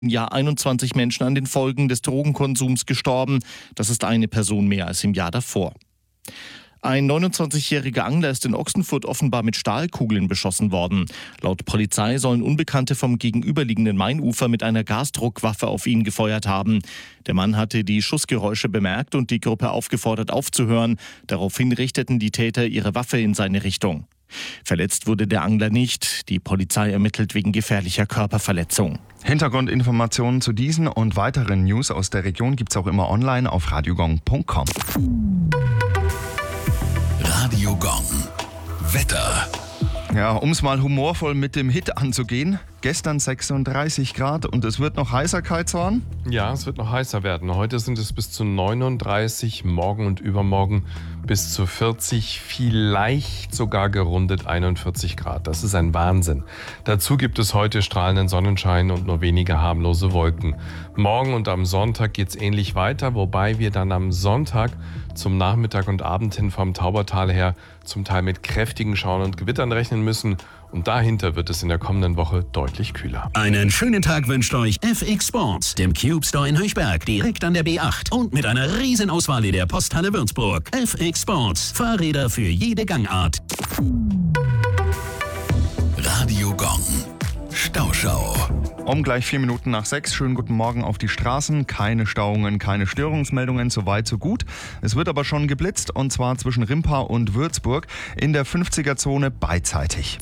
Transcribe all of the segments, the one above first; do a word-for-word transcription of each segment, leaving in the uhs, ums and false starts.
Jahr einundzwanzig Menschen an den Folgen des Drogenkonsums gestorben. Das ist eine Person mehr als im Jahr davor. Ein neunundzwanzigjähriger Angler ist in Ochsenfurt offenbar mit Stahlkugeln beschossen worden. Laut Polizei sollen Unbekannte vom gegenüberliegenden Mainufer mit einer Gasdruckwaffe auf ihn gefeuert haben. Der Mann hatte die Schussgeräusche bemerkt und die Gruppe aufgefordert aufzuhören. Daraufhin richteten die Täter ihre Waffe in seine Richtung. Verletzt wurde der Angler nicht. Die Polizei ermittelt wegen gefährlicher Körperverletzung. Hintergrundinformationen zu diesen und weiteren News aus der Region gibt's auch immer online auf radiogong punkt com. Radio Gong. Wetter. Ja, um es mal humorvoll mit dem Hit anzugehen. Gestern sechsunddreißig Grad und es wird noch heißer, Kai Zorn? Ja, es wird noch heißer werden. Heute sind es bis zu neununddreißig, morgen und übermorgen bis zu vierzig, vielleicht sogar gerundet einundvierzig Grad. Das ist ein Wahnsinn. Dazu gibt es heute strahlenden Sonnenschein und nur wenige harmlose Wolken. Morgen und am Sonntag geht es ähnlich weiter, wobei wir dann am Sonntag zum Nachmittag und Abend hin vom Taubertal her zum Teil mit kräftigen Schauern und Gewittern rechnen müssen. Und dahinter wird es in der kommenden Woche deutlich kühler. Einen schönen Tag wünscht euch F X Sports, dem Cube Store in Höchberg, direkt an der B acht und mit einer riesen Auswahl in der Posthalle Würzburg. F X Sports, Fahrräder für jede Gangart. Radio Gong. Stauschau. Um gleich vier Minuten nach sechs. Schönen guten Morgen auf die Straßen. Keine Stauungen, keine Störungsmeldungen, so weit, so gut. Es wird aber schon geblitzt und zwar zwischen Rimpa und Würzburg in der fünfziger-Zone beidseitig.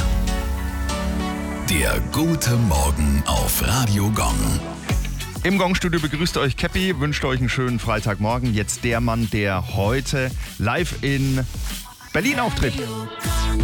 Der gute Morgen auf Radio Gong. Im Gong-Studio begrüßt euch Käppi, wünscht euch einen schönen Freitagmorgen. Jetzt der Mann, der heute live in Berlin auftritt.